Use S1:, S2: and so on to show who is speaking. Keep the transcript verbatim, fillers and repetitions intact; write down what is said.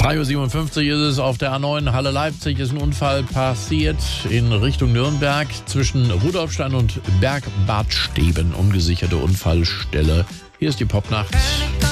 S1: drei Uhr siebenundfünfzig ist es auf der A neun Halle Leipzig. Ist ein Unfall passiert in Richtung Nürnberg zwischen Rudolfstein und Bergbad Steben. Ungesicherte Unfallstelle. Hier ist die Popnacht.